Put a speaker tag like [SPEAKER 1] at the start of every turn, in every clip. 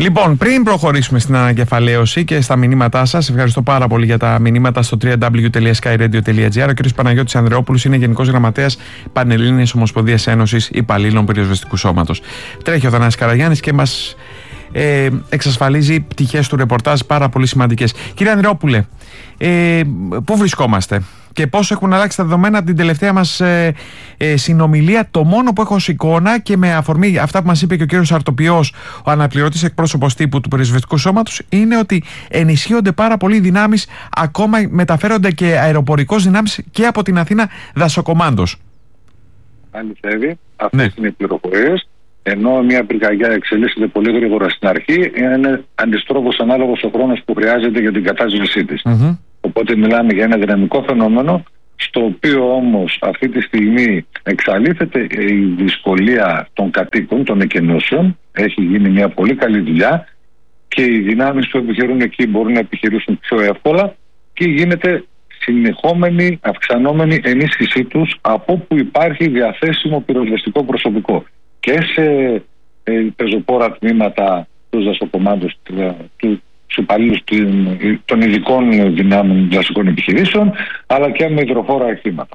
[SPEAKER 1] Λοιπόν, πριν προχωρήσουμε στην ανακεφαλαίωση και στα μηνύματά σας, ευχαριστώ πάρα πολύ για τα μηνύματα στο www.skyradio.gr. Ο κ. Παναγιώτης Ανδρεόπουλος είναι Γενικός Γραμματέας Πανελλήνιας Ομοσπονδίας Ένωσης Υπαλλήλων Πυροσβεστικού Σώματος. Τρέχει ο Θανάσης Καραγιάννης και μας εξασφαλίζει πτυχές του ρεπορτάζ πάρα πολύ σημαντικές. Κύριε Ανδρεόπουλε, πού βρισκόμαστε και πώς έχουν αλλάξει τα δεδομένα από την τελευταία μας συνομιλία? Το μόνο που έχω ως εικόνα και με αφορμή αυτά που μας είπε και ο κύριος Αρτοποιός, ο αναπληρωτής εκπρόσωπος τύπου του Πυροσβεστικού Σώματος, είναι ότι ενισχύονται πάρα πολύ οι δυνάμεις, ακόμα μεταφέρονται και αεροπορικώς δυνάμεις και από την Αθήνα δασοκομάντος.
[SPEAKER 2] Αληθεύει, αυτές είναι οι πληροφορίες. Ενώ μια πυρκαγιά εξελίσσεται πολύ γρήγορα στην αρχή, είναι αντιστρόφως ανάλογος ο χρόνος που χρειάζεται για την κατάσβεσή της. Οπότε μιλάμε για ένα δυναμικό φαινόμενο, στο οποίο όμως αυτή τη στιγμή εξαλείφεται η δυσκολία των κατοίκων, των εκενώσεων. Έχει γίνει μια πολύ καλή δουλειά και οι δυνάμεις που επιχειρούν εκεί μπορούν να επιχειρήσουν πιο εύκολα και γίνεται συνεχόμενη, αυξανόμενη ενίσχυσή τους από όπου υπάρχει διαθέσιμο πυροσβεστικό προσωπικό και σε πεζοπόρα τμήματα, τους δασοκομάντους, τους υπαλλήλους των ειδικών δυνάμεων δασικών επιχειρήσεων, αλλά και με υδροφόρα αρχήματα.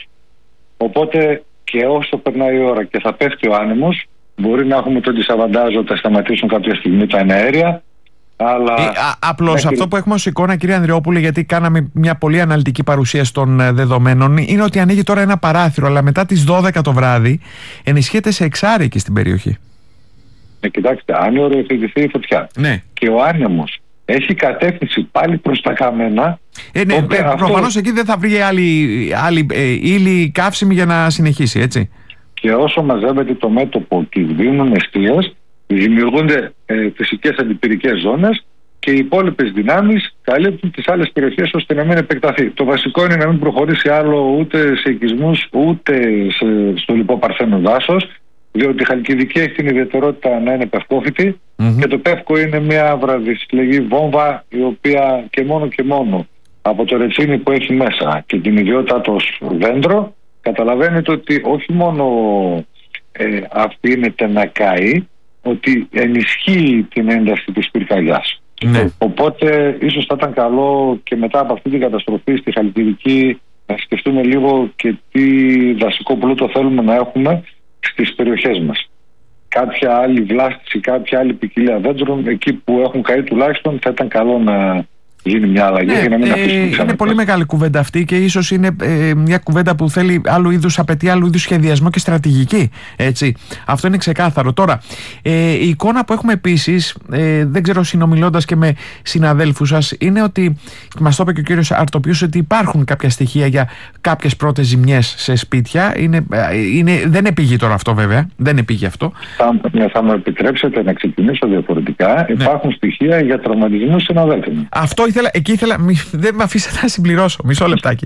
[SPEAKER 2] Οπότε και όσο περνάει η ώρα και θα πέφτει ο άνεμος, μπορεί να έχουμε τον ντισαβαντάζ ότι θα σταματήσουν κάποια στιγμή τα εναέρια. Αλλά
[SPEAKER 1] απλώς αυτό που έχουμε ως εικόνα, κύριε Ανδρεόπουλε, γιατί κάναμε μια πολύ αναλυτική παρουσίαση των δεδομένων, είναι ότι ανοίγει τώρα ένα παράθυρο, αλλά μετά τις 12 το βράδυ ενισχύεται σε εξάρι εκεί στην περιοχή.
[SPEAKER 2] Κοιτάξτε, αν οριοθετηθεί η φωτιά και ο άνεμος έχει κατεύθυνση πάλι προς τα χαμένα.
[SPEAKER 1] Προφανώς εκεί δεν θα βρει άλλη ύλη καύσιμη για να συνεχίσει, έτσι.
[SPEAKER 2] Και όσο μαζεύεται το μέτωπο και δίνουν εστίες, δημιουργούνται φυσικές αντιπυρικές ζώνες και οι υπόλοιπες δυνάμεις καλύπτουν τις άλλες περιοχές ώστε να μην επεκταθεί. Το βασικό είναι να μην προχωρήσει άλλο ούτε σε οικισμούς ούτε στο λοιπό παρθένο δάσος, διότι η Χαλκιδική έχει την ιδιαιτερότητα να είναι πευκόφυτη και το πεύκο είναι μια βραδυσυλλεγή βόμβα, η οποία και μόνο από το ρετσίνι που έχει μέσα και την ιδιότητά του ως δέντρο, καταλαβαίνετε ότι όχι μόνο αφήνεται να καεί, ότι ενισχύει την ένταση της πυρκαγιάς. Οπότε ίσως θα ήταν καλό και μετά από αυτή την καταστροφή στη Χαλκιδική να σκεφτούμε λίγο και τι δασικό πλούτο θέλουμε να έχουμε στις περιοχές μας. Κάποια άλλη βλάστηση, κάποια άλλη ποικιλία δέντρων, εκεί που έχουν καεί τουλάχιστον, θα ήταν καλό να γίνει μια αλλαγή για να μην αφήσουμε ξανά.
[SPEAKER 1] Είναι πολύ μεγάλη κουβέντα αυτή και ίσως είναι μια κουβέντα που θέλει απαιτεί άλλου είδους σχεδιασμό και στρατηγική. Έτσι. Αυτό είναι ξεκάθαρο. Τώρα, η εικόνα που έχουμε επίσης, δεν ξέρω, συνομιλώντας και με συναδέλφους σας, είναι ότι, μας το είπε και ο κύριος Αρτοποιός, ότι υπάρχουν κάποια στοιχεία για κάποιες πρώτες ζημιές σε σπίτια. Δεν επήγει τώρα αυτό, βέβαια. Δεν επήγει αυτό.
[SPEAKER 2] Θα μου επιτρέψετε να ξεκινήσω διαφορετικά. Υπάρχουν στοιχεία για τραυματισμούς συναδέλφων.
[SPEAKER 1] Εκεί ήθελα, δεν με αφήσατε να συμπληρώσω, μισό λεπτάκι.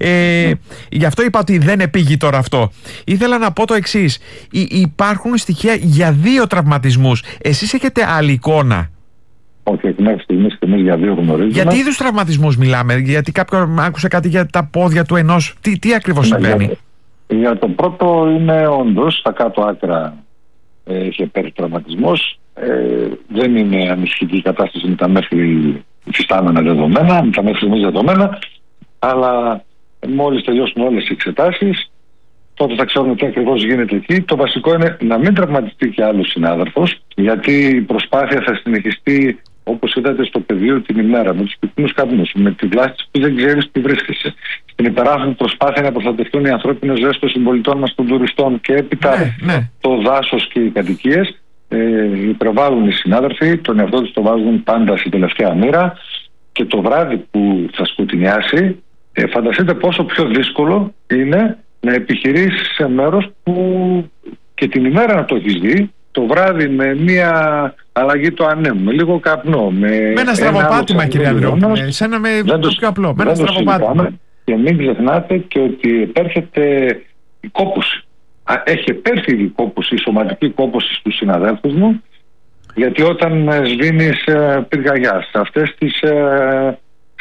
[SPEAKER 1] Γι' αυτό είπα ότι δεν επήγει τώρα αυτό. Ήθελα να πω το εξής. Υπάρχουν στοιχεία για 2 τραυματισμούς. Εσείς έχετε άλλη εικόνα?
[SPEAKER 2] Όχι, μέχρι στιγμής και εμείς για 2 γνωρίζουμε.
[SPEAKER 1] Για τι είδους τραυματισμούς μιλάμε? Γιατί κάποιον άκουσε κάτι για τα πόδια του ενός. Τι ακριβώς συμβαίνει?
[SPEAKER 2] Για το πρώτο είναι όντως στα κάτω άκρα έχει πέρυσι τραυματισμός. Δεν είναι ανησυχητική η κατάσταση με τα μέχρι υφιστάμενα δεδομένα, με τα μέχρι στιγμής δεδομένα, αλλά μόλις τελειώσουν όλες οι εξετάσεις, τότε θα ξέρουμε τι ακριβώς γίνεται εκεί. Το βασικό είναι να μην τραυματιστεί και άλλος συνάδελφος, γιατί η προσπάθεια θα συνεχιστεί, όπως είδατε στο πεδίο, την ημέρα, με τους πυκνούς καπνούς, με τη βλάστηση που δεν ξέρεις τι βρίσκεσαι. Στην υπεράφρονη προσπάθεια να προστατευτούν οι ανθρώπινες ζωές των συμπολιτών μας, των τουριστών, και έπειτα το δάσος και οι κατοικίες. Υπερβάλλουν οι συνάδελφοι, τον εαυτό τους το βάζουν πάντα στην τελευταία μοίρα, και το βράδυ που θα σκοτεινιάσει, φανταστείτε πόσο πιο δύσκολο είναι να επιχειρήσεις σε μέρος που και την ημέρα να το έχεις δει, το βράδυ με μια αλλαγή του ανέμου, με λίγο καπνό, με ένα
[SPEAKER 1] στραβοπάτημα, κύριε Ανδρεόπουλε, σε ένα πιο απλό, με ένα στραβοπάτημα.
[SPEAKER 2] Και μην ξεχνάτε και ότι επέρχεται η κόπωση. Έχει επέρθει η κόπωση, η σωματική κόπωση στους συναδέλφους μου, γιατί όταν σβήνεις πυρκαγιά σε αυτές τις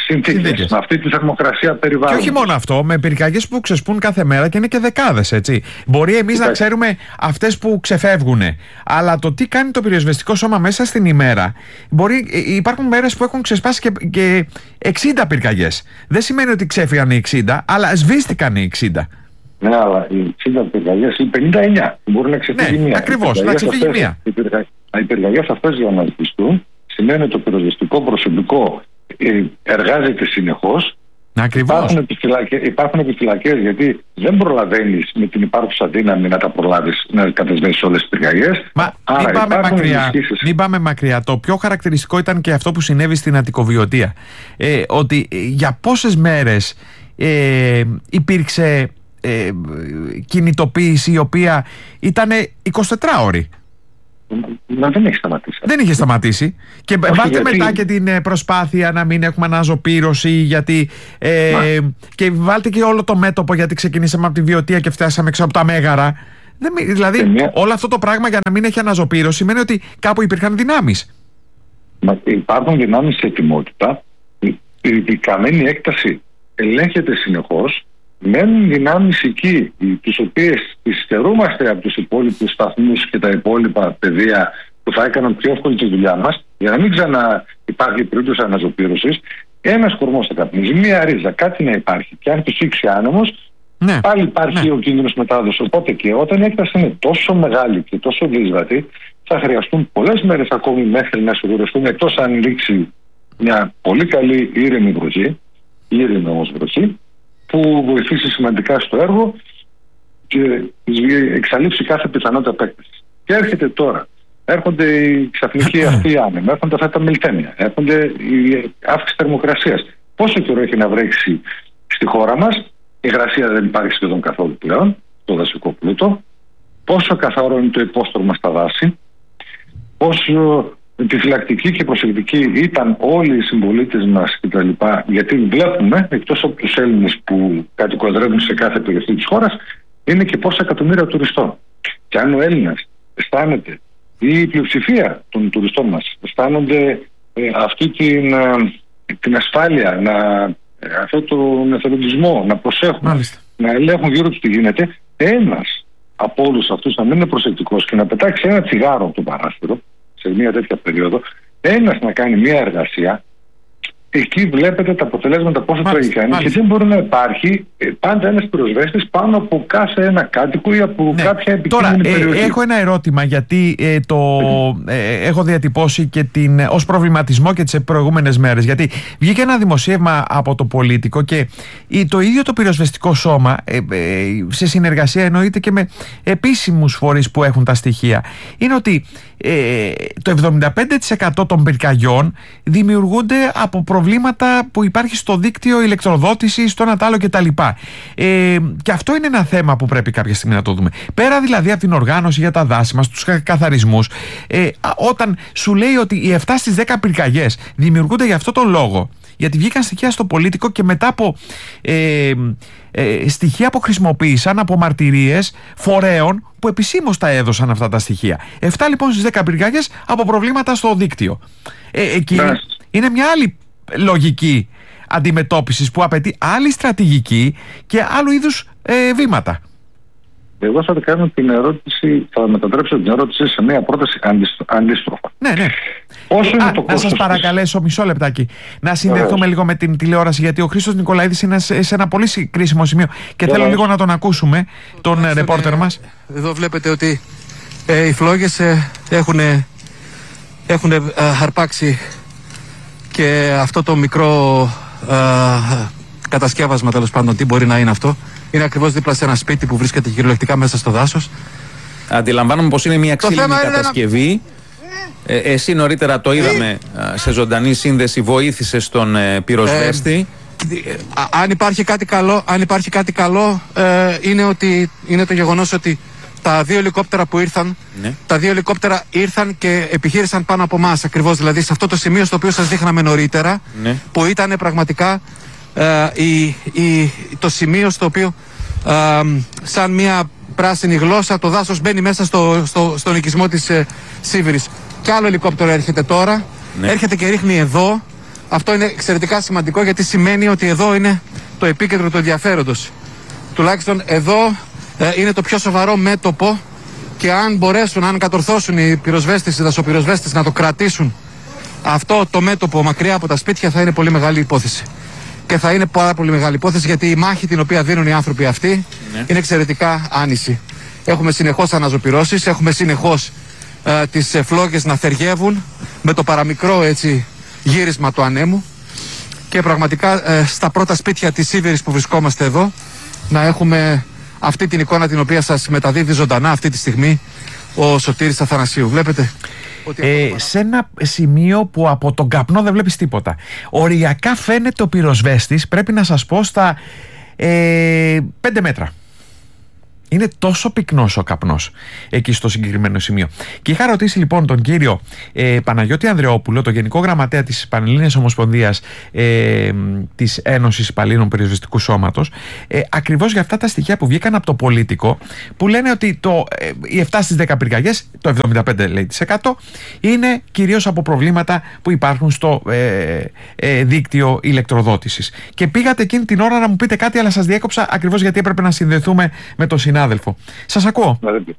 [SPEAKER 2] συνθήκες, με αυτή τη θερμοκρασία περιβάλλοντος.
[SPEAKER 1] Και όχι μόνο αυτό, με πυρκαγιές που ξεσπούν κάθε μέρα και είναι και δεκάδες, έτσι. Μπορεί εμείς να ξέρουμε αυτές που ξεφεύγουν, αλλά το τι κάνει το πυροσβεστικό σώμα μέσα στην ημέρα. Υπάρχουν μέρες που έχουν ξεσπάσει και 60 πυρκαγιές. Δεν σημαίνει ότι ξέφυγαν οι 60, αλλά σβήστηκαν οι 60.
[SPEAKER 2] Ναι, αλλά οι 60 πυρκαγιές ή 59 μπορεί να ξεφύγει μία.
[SPEAKER 1] Ακριβώς, να ξεφύγει μία.
[SPEAKER 2] Οι πυρκαγιές αυτές για να ρυθμιστούν σημαίνει ότι το πυροσβεστικό προσωπικό εργάζεται συνεχώς.
[SPEAKER 1] Ακριβώς.
[SPEAKER 2] Υπάρχουν επιφυλακές, γιατί δεν προλαβαίνεις με την υπάρχουσα δύναμη να τα προλάβεις, να κατασβέσεις όλες τις πυρκαγιές.
[SPEAKER 1] Μα μην πάμε μακριά. Το πιο χαρακτηριστικό ήταν και αυτό που συνέβη στην Αττικοβιωτία. Ότι για πόσες μέρες υπήρξε κινητοποίηση η οποία ήταν 24 ώρη.
[SPEAKER 2] Μα δεν έχει σταματήσει.
[SPEAKER 1] Δεν είχε σταματήσει. Και βάλτε μετά και την προσπάθεια να μην έχουμε αναζωπήρωση, γιατί. Και βάλτε και όλο το μέτωπο, γιατί ξεκινήσαμε από τη Βιωτία και φτάσαμε έξω από τα Μέγαρα. Δηλαδή, όλο αυτό το πράγμα για να μην έχει αναζωπήρωση σημαίνει ότι κάπου υπήρχαν δυνάμεις.
[SPEAKER 2] Υπάρχουν δυνάμεις σε ετοιμότητα. Η καμένη έκταση ελέγχεται συνεχώς. Μένουν δυνάμεις εκεί, τις οποίες τις στερούμαστε από τους υπόλοιπους σταθμούς και τα υπόλοιπα πεδία που θα έκαναν πιο εύκολη τη δουλειά μας, για να μην ξανά υπάρχει περίπτωση αναζωπήρωσης. Ένας κορμός θα καπνίζει, μία ρίζα, κάτι να υπάρχει. Και αν φυσήξει άνεμος, πάλι υπάρχει ο κίνδυνος μετάδοσης. Οπότε και όταν η έκταση είναι τόσο μεγάλη και τόσο δύσβατη, θα χρειαστούν πολλές μέρες ακόμη μέχρι να σιγουρευτούν, εκτός αν λήξει μια πολύ καλή ήρεμη βροχή, ήρεμη όμως βροχή, που βοηθήσει σημαντικά στο έργο και εξαλείψει κάθε πιθανότητα επέκτασης. Και έρχεται τώρα. Έρχονται οι ξαφνικοί αυτοί άνεμοι, έρχονται αυτά τα μιλτένια, έρχονται η αύξηση θερμοκρασίας. Πόσο καιρό έχει να βρέξει στη χώρα μας, η υγρασία δεν υπάρχει σχεδόν καθόλου πλέον, το δασικό πλούτο, πόσο καθαρό είναι το υπόστρωμα στα δάση, πόσο επιφυλακτικοί και προσεκτικοί ήταν όλοι οι συμπολίτες μας κτλ. Γιατί βλέπουμε, εκτός από τους Έλληνες που κατοικοδρεύουν σε κάθε περιοχή της χώρας, είναι και πόσα εκατομμύρια τουριστών. Και αν ο Έλληνας αισθάνεται, ή η πλειοψηφία των τουριστών μας αισθάνονται αυτή την ασφάλεια, αυτόν τον εθελοντισμό, να προσέχουν, να ελέγχουν γύρω τους τι γίνεται, ένας από όλους αυτούς να μην είναι προσεκτικός και να πετάξει ένα τσιγάρο από το παράθυρο σε μια τέτοια περίοδο, ένας να κάνει μια εργασία, εκεί βλέπετε τα αποτελέσματα πόσο τραγικά είναι. Και δεν μπορεί να υπάρχει πάντα ένας πυροσβέστης πάνω από κάθε ένα κάτοικο ή από κάποια επικίνδυνη περιοχή.
[SPEAKER 1] Έχω ένα ερώτημα, γιατί έχω διατυπώσει και ως προβληματισμό και τις προηγούμενες μέρες. Γιατί βγήκε ένα δημοσίευμα από το Πολίτικο και το ίδιο το πυροσβεστικό σώμα, σε συνεργασία εννοείται και με επίσημους φορείς που έχουν τα στοιχεία, είναι ότι το 75% των πυρκαγιών δημιουργούνται από προβλήματα που υπάρχει στο δίκτυο ηλεκτροδότησης, στο ένα τ' άλλο κτλ. Και αυτό είναι ένα θέμα που πρέπει κάποια στιγμή να το δούμε. Πέρα δηλαδή από την οργάνωση για τα δάση μας, τους καθαρισμούς, όταν σου λέει ότι οι 7 στις 10 πυρκαγιές δημιουργούνται για αυτό τον λόγο, γιατί βγήκαν στοιχεία στο Πολίτικο και μετά από στοιχεία που χρησιμοποίησαν από μαρτυρίες φορέων που επισήμως τα έδωσαν αυτά τα στοιχεία. 7 λοιπόν στις 10 πυρκαγιές από προβλήματα στο δίκτυο. Εκεί είναι μια άλλη λογική αντιμετώπισης που απαιτεί άλλη στρατηγική και άλλου είδους βήματα.
[SPEAKER 2] Εγώ θα κάνω την ερώτηση, θα μετατρέψω την ερώτηση σε μια πρόταση αντίστροφα.
[SPEAKER 1] Ναι. Να σας παρακαλέσω μισό λεπτάκι να συνδεθούμε λίγο με την τηλεόραση, γιατί ο Χρήστος Νικολαίδης είναι σε ένα πολύ κρίσιμο σημείο και θέλω λίγο να τον ακούσουμε, τον ρεπόρτερ μας.
[SPEAKER 3] Εδώ βλέπετε ότι οι φλόγες έχουν αρπάξει και αυτό το μικρό κατασκεύασμα, τέλος πάντων, τι μπορεί να είναι αυτό. Είναι ακριβώς δίπλα σε ένα σπίτι που βρίσκεται κυριολεκτικά μέσα στο δάσος. Αντιλαμβάνομαι πως είναι μια ξύλινη κατασκευή. Εσύ νωρίτερα το είδαμε σε ζωντανή σύνδεση, βοήθησες τον πυροσβέστη. Αν υπάρχει κάτι καλό, είναι το γεγονός ότι τα 2 ελικόπτερα που ήρθαν, τα 2 ελικόπτερα ήρθαν και επιχείρησαν πάνω από εμάς, ακριβώς δηλαδή σε αυτό το σημείο στο οποίο σας δείχναμε νωρίτερα, που ήταν πραγματικά το σημείο στο οποίο σαν μια πράσινη γλώσσα το δάσος μπαίνει μέσα στον οικισμό της Σίβηρης. Και άλλο ελικόπτερο έρχεται τώρα, έρχεται και ρίχνει εδώ,
[SPEAKER 4] Αυτό είναι εξαιρετικά σημαντικό, γιατί σημαίνει ότι εδώ είναι το επίκεντρο του ενδιαφέροντος. Τουλάχιστον εδώ είναι το πιο σοβαρό μέτωπο, και αν μπορέσουν, αν κατορθώσουν οι πυροσβέστες, οι δασοπυροσβέστες να το κρατήσουν αυτό το μέτωπο μακριά από τα σπίτια, θα είναι πολύ μεγάλη υπόθεση. Και θα είναι πάρα πολύ μεγάλη υπόθεση, γιατί η μάχη την οποία δίνουν οι άνθρωποι αυτοί είναι εξαιρετικά άνηση. Έχουμε συνεχώς αναζωπυρώσεις, έχουμε συνεχώς τις φλόγες να θεργεύουν με το παραμικρό γύρισμα του ανέμου, και πραγματικά στα πρώτα σπίτια της Σίβηρης που βρισκόμαστε εδώ να έχουμε αυτή την εικόνα την οποία σας μεταδίδει ζωντανά αυτή τη στιγμή ο Σωτήρης Αθανασίου. Βλέπετε
[SPEAKER 1] σε ένα σημείο που από τον καπνό δεν βλέπεις τίποτα. Οριακά φαίνεται ο πυροσβέστης, πρέπει να σας πω, στα 5 μέτρα. Είναι τόσο πυκνός ο καπνός εκεί στο συγκεκριμένο σημείο. Και είχα ρωτήσει λοιπόν τον κύριο Παναγιώτη Ανδρεόπουλο, τον Γενικό Γραμματέα της Πανελλήνιας Ομοσπονδίας της Ένωσης Υπαλλήλων Πυροσβεστικού Σώματος, ακριβώς για αυτά τα στοιχεία που βγήκαν από το Πολίτικο, που λένε ότι οι 7 στις 10 πυρκαγιές, το 75% είναι κυρίως από προβλήματα που υπάρχουν στο δίκτυο ηλεκτροδότησης. Και πήγατε εκείνη την ώρα να μου πείτε κάτι, αλλά σας διέκοψα ακριβώς γιατί έπρεπε να συνδεθούμε με τον συνάδελφο. Σας ακούω.